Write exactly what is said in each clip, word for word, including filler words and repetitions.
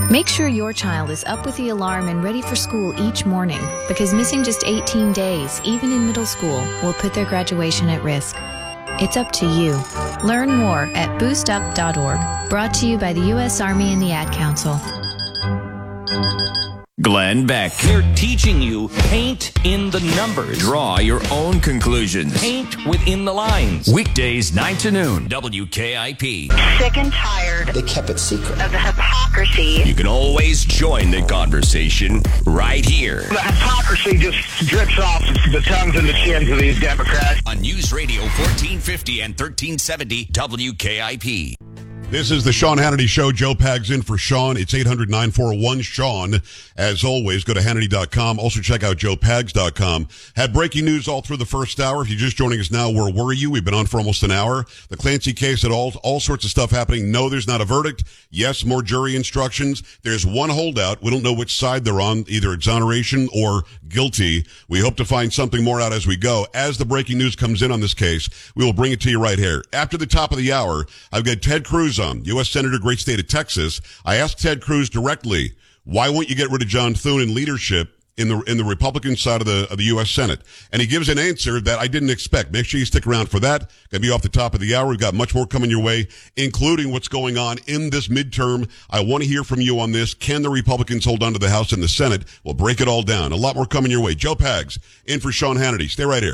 Make sure your child is up with the alarm and ready for school each morning, because missing just eighteen days, even in middle school, will put their graduation at risk. It's up to you. Learn more at boost up dot org. Brought to you by the U S Army and the Ad Council. Glenn Beck. They're teaching you paint in the numbers. Draw your own conclusions. Paint within the lines. Weekdays nine to noon. W K I P. Sick and tired. They kept it secret. Of the hypocrisy. You can always join the conversation right here. The hypocrisy just drips off the tongues and the chins of these Democrats. On News Radio fourteen fifty and thirteen seventy W K I P. This is the Sean Hannity Show. Joe Pags in for Sean. It's eight hundred, nine four one, Sean. As always, go to Hannity dot com. Also check out Joe Pags dot com. Had breaking news all through the first hour. If you're just joining us now, where were you? We've been on for almost an hour. The Clancy case had all, all sorts of stuff happening. No, there's not a verdict. Yes, more jury instructions. There's one holdout. We don't know which side they're on, either exoneration or guilty. We hope to find something more out as we go. As the breaking news comes in on this case, we will bring it to you right here. After the top of the hour, I've got Ted Cruz on, U S Senator, great state of Texas. I asked Ted Cruz directly, why won't you get rid of John Thune in leadership in the in the Republican side of the of the U S Senate? And he gives an answer that I didn't expect. Make sure you stick around for that. Gonna be off the top of the hour. We've got much more coming your way, including what's going on in this midterm. I want to hear from you on this. Can the Republicans hold on to the House and the Senate? We'll break it all down. A lot more coming your way. Joe Pags in for Sean Hannity. Stay right here.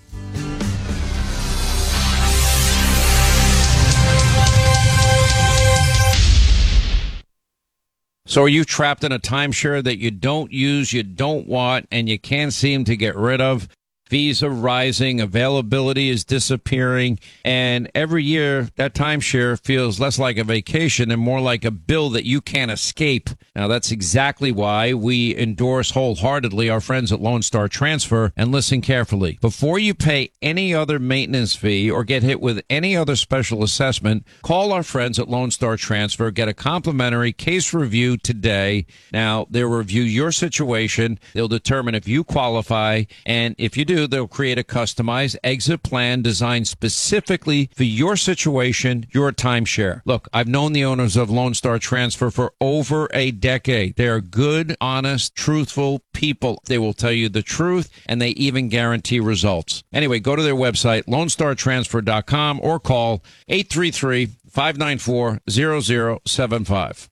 So are you trapped in a timeshare that you don't use, you don't want, and you can't seem to get rid of? Fees are rising, availability is disappearing, and every year that timeshare feels less like a vacation and more like a bill that you can't escape. Now, that's exactly why we endorse wholeheartedly our friends at Lone Star Transfer, and listen carefully. Before you pay any other maintenance fee or get hit with any other special assessment, call our friends at Lone Star Transfer, get a complimentary case review today. Now, they'll review your situation, they'll determine if you qualify, and if you do, they'll create a customized exit plan designed specifically for your situation, your timeshare. Look, I've known the owners of Lone Star Transfer for over a decade. They are good, honest, truthful people. They will tell you the truth, and they even guarantee results. Anyway, go to their website, lone star transfer dot com, or call eight three three, five nine four, zero zero seven five.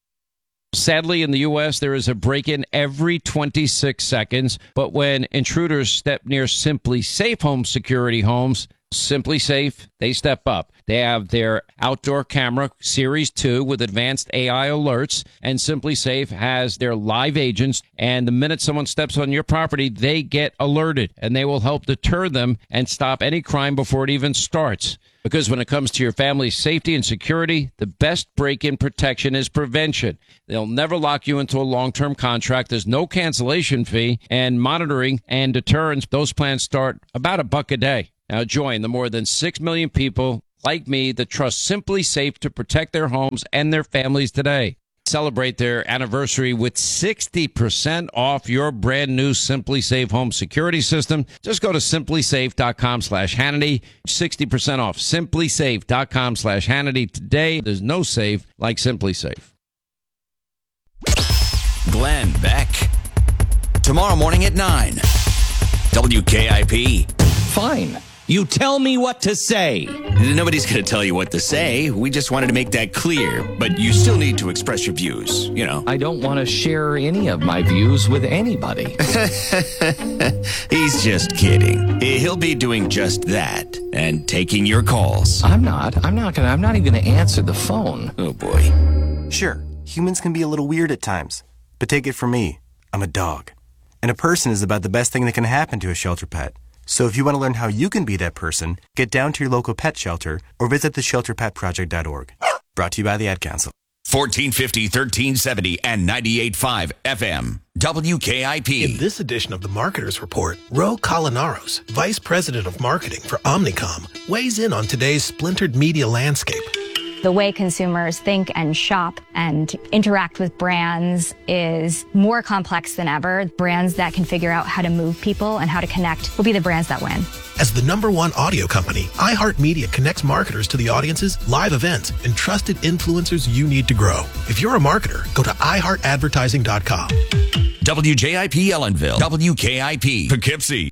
Sadly, in the U S, there is a break-in every twenty-six seconds. But when intruders step near Simply Safe Home Security homes, Simply Safe, they step up. They have their outdoor camera, Series two, with advanced A I alerts. And Simply Safe has their live agents. And the minute someone steps on your property, they get alerted. And they will help deter them and stop any crime before it even starts. Because when it comes to your family's safety and security, the best break-in protection is prevention. They'll never lock you into a long-term contract. There's no cancellation fee, and monitoring and deterrence, those plans start about a buck a day. Now join the more than six million people like me that trust Simply Safe to protect their homes and their families today. Celebrate their anniversary with sixty percent off your brand new Simply Safe home security system. Just go to simply safe dot com slash Hannity. sixty percent off. simply safe dot com slash Hannity today. There's no safe like Simply Safe. Glenn Beck. Tomorrow morning at nine. W K I P. Fine. You tell me what to say. Nobody's going to tell you what to say. We just wanted to make that clear. But you still need to express your views, you know. I don't want to share any of my views with anybody. He's just kidding. He'll be doing just that and taking your calls. I'm not. I'm not going to. I'm not even going to answer the phone. Oh, boy. Sure, humans can be a little weird at times. But take it from me. I'm a dog. And a person is about the best thing that can happen to a shelter pet. So if you want to learn how you can be that person, get down to your local pet shelter or visit the shelter pet project dot org. Brought to you by the Ad Council. fourteen fifty, thirteen seventy, and ninety-eight point five F M. W K I P. In this edition of the Marketers Report, Ro Colinaros, Vice President of Marketing for Omnicom, weighs in on today's splintered media landscape. The way consumers think and shop and interact with brands is more complex than ever. Brands that can figure out how to move people and how to connect will be the brands that win. As the number one audio company, iHeartMedia connects marketers to the audiences, live events, and trusted influencers you need to grow. If you're a marketer, go to i heart advertising dot com. W J I P Ellenville, W K I P Poughkeepsie.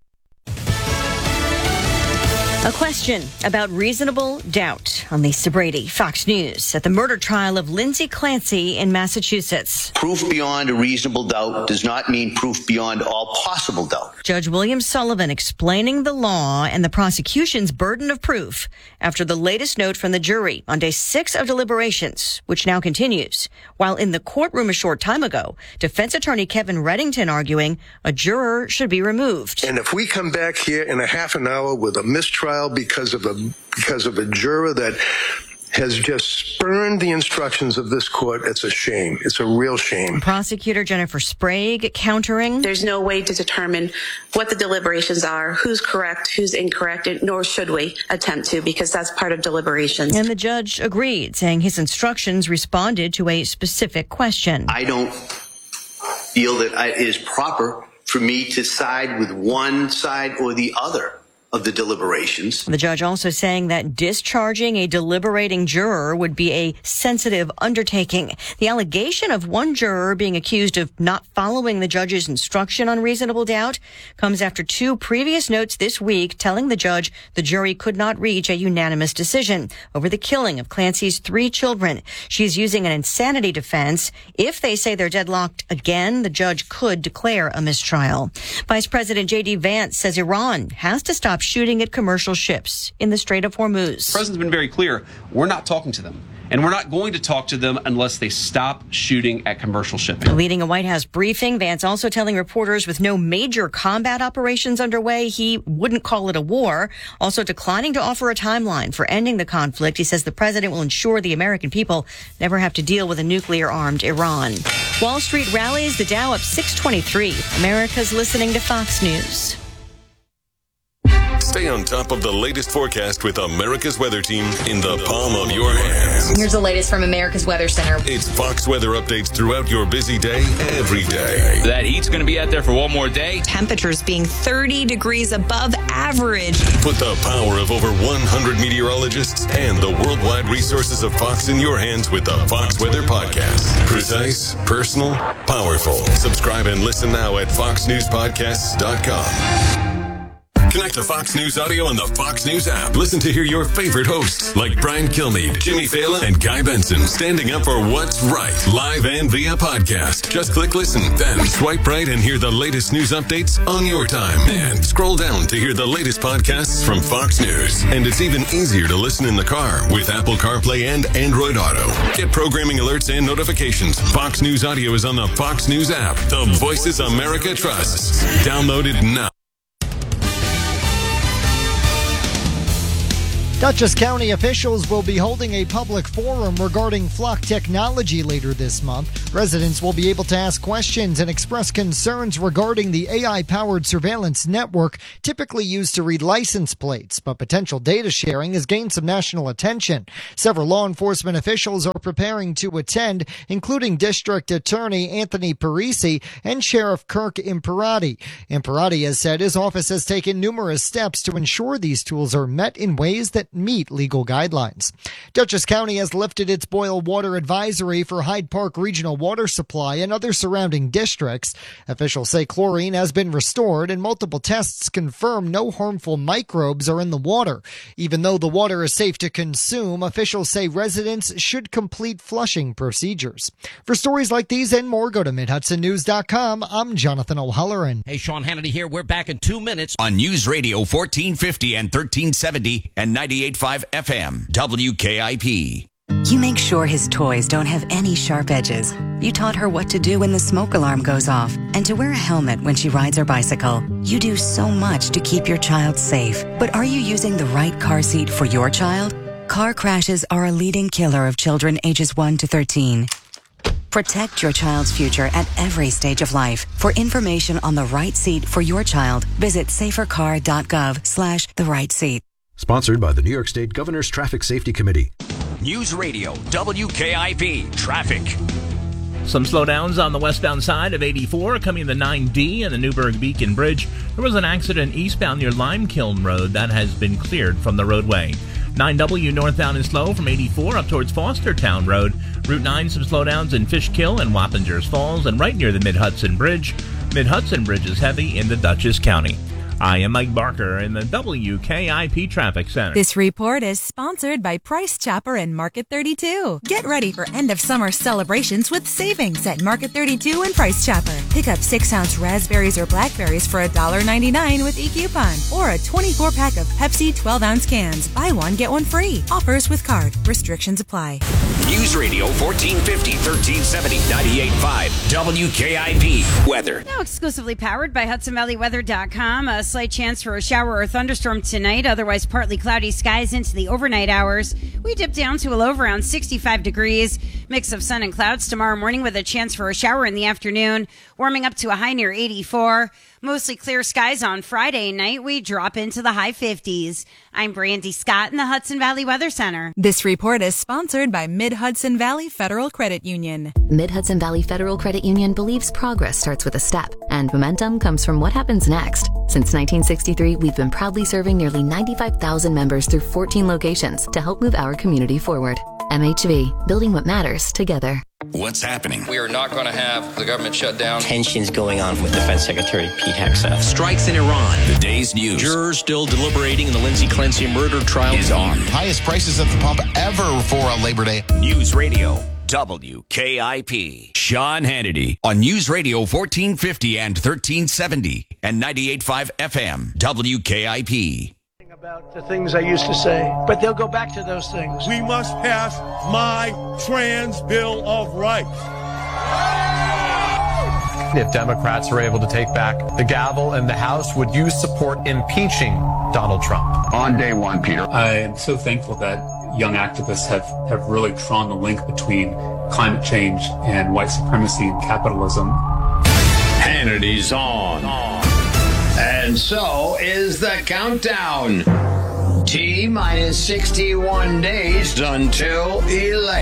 A question about reasonable doubt on Lisa Brady, Fox News, at the murder trial of Lindsay Clancy in Massachusetts. Proof beyond a reasonable doubt does not mean proof beyond all possible doubt. Judge William Sullivan explaining the law and the prosecution's burden of proof after the latest note from the jury on day six of deliberations, which now continues. While in the courtroom a short time ago, defense attorney Kevin Reddington arguing a juror should be removed. And if we come back here in a half an hour with a mistrial because of a because of a juror that has just spurned the instructions of this court, it's a shame. It's a real shame. Prosecutor Jennifer Sprague countering. There's no way to determine what the deliberations are, who's correct, who's incorrect, nor should we attempt to, because that's part of deliberations. And the judge agreed, saying his instructions responded to a specific question. I don't feel that it is proper for me to side with one side or the other of the deliberations. The judge also saying that discharging a deliberating juror would be a sensitive undertaking. The allegation of one juror being accused of not following the judge's instruction on reasonable doubt comes after two previous notes this week telling the judge the jury could not reach a unanimous decision over the killing of Clancy's three children. She's using an insanity defense. If they say they're deadlocked again, the judge could declare a mistrial. Vice President J D Vance says Iran has to stop shooting at commercial ships in the Strait of Hormuz. The president's been very clear. We're not talking to them. And we're not going to talk to them unless they stop shooting at commercial shipping. Leading a White House briefing, Vance also telling reporters with no major combat operations underway, he wouldn't call it a war. Also declining to offer a timeline for ending the conflict. He says the president will ensure the American people never have to deal with a nuclear-armed Iran. Wall Street rallies, the Dow up six twenty-three. America's listening to Fox News. Stay on top of the latest forecast with America's Weather Team in the palm of your hands. Here's the latest from America's Weather Center. It's Fox weather updates throughout your busy day, every day. That heat's going to be out there for one more day. Temperatures being thirty degrees above average. Put the power of over one hundred meteorologists and the worldwide resources of Fox in your hands with the Fox Weather Podcast. Precise, personal, powerful. Subscribe and listen now at fox news podcasts dot com. Connect to Fox News Audio on the Fox News app. Listen to hear your favorite hosts like Brian Kilmeade, Jimmy Fallon, and Guy Benson standing up for what's right, live and via podcast. Just click listen, then swipe right and hear the latest news updates on your time. And scroll down to hear the latest podcasts from Fox News. And it's even easier to listen in the car with Apple CarPlay and Android Auto. Get programming alerts and notifications. Fox News Audio is on the Fox News app. The voices America trusts. Download it now. Dutchess County officials will be holding a public forum regarding flock technology later this month. Residents will be able to ask questions and express concerns regarding the A I-powered surveillance network typically used to read license plates, but potential data sharing has gained some national attention. Several law enforcement officials are preparing to attend, including District Attorney Anthony Parisi and Sheriff Kirk Imperati. Imperati has said his office has taken numerous steps to ensure these tools are met in ways that meet legal guidelines. Dutchess County has lifted its boil water advisory for Hyde Park Regional Water Supply and other surrounding districts. Officials say chlorine has been restored and multiple tests confirm no harmful microbes are in the water. Even though the water is safe to consume, officials say residents should complete flushing procedures. For stories like these and more, go to mid hudson news dot com. I'm Jonathan O'Halloran. Hey, Sean Hannity here. We're back in two minutes on News Radio fourteen fifty and thirteen seventy and ninety-eight point five F M, W K I P. You make sure his toys don't have any sharp edges. You taught her what to do when the smoke alarm goes off and to wear a helmet when she rides her bicycle. You do so much to keep your child safe. But are you using the right car seat for your child? Car crashes are a leading killer of children ages one to thirteen. Protect your child's future at every stage of life. For information on the right seat for your child, visit safercar dot gov slash the right seat. Sponsored by the New York State Governor's Traffic Safety Committee. News Radio W K I P traffic. Some slowdowns on the westbound side of eighty-four coming the nine D and the Newburgh Beacon Bridge. There was an accident eastbound near Limekiln Road that has been cleared from the roadway. nine W northbound is slow from eighty-four up towards Fostertown Road. Route nine, some slowdowns in Fishkill and Wappingers Falls and right near the Mid-Hudson Bridge. Mid-Hudson Bridge is heavy in the Dutchess County. I am Mike Barker in the W K I P Traffic Center. This report is sponsored by Price Chopper and Market thirty-two. Get ready for end of summer celebrations with savings at Market thirty-two and Price Chopper. Pick up six ounce raspberries or blackberries for one dollar ninety-nine with e-coupon or a twenty-four pack of Pepsi twelve ounce cans. Buy one, get one free. Offers with card. Restrictions apply. News Radio fourteen fifty, thirteen seventy, ninety-eight point five W K I P weather. Now exclusively powered by Hudson Valley Weather dot com. A slight chance for a shower or thunderstorm tonight. Otherwise, partly cloudy skies into the overnight hours. We dip down to a low of around sixty-five degrees. Mix of sun and clouds tomorrow morning with a chance for a shower in the afternoon. Warming up to a high near eighty-four. Mostly clear skies on Friday night. We drop into the high fifties. I'm Brandy Scott in the Hudson Valley Weather Center. This report is sponsored by Mid-Hudson Valley Federal Credit Union. Mid-Hudson Valley Federal Credit Union believes progress starts with a step, and momentum comes from what happens next. Since nineteen sixty-three, we've been proudly serving nearly ninety-five thousand members through fourteen locations to help move our community forward. M H V, building what matters together. What's happening? We are not going to have the government shut down. Tensions going on with Defense Secretary Pete Hegseth. Strikes in Iran. The day's news. Jurors still deliberating in the Lindsay Clancy murder trial is on. Highest prices at the pump ever for a Labor Day. News Radio W K I P. Sean Hannity on News Radio fourteen fifty and thirteen seventy and ninety-eight point five F M W K I P. About the things I used to say, but they'll go back to those things. We must pass my trans Bill of Rights. If Democrats are able to take back the gavel in the House, would you support impeaching Donald Trump? On day one, Peter. I am so thankful that young activists have, have really drawn the link between climate change and white supremacy and capitalism. Hannity's on. on. And so is the countdown. T minus sixty-one days until election.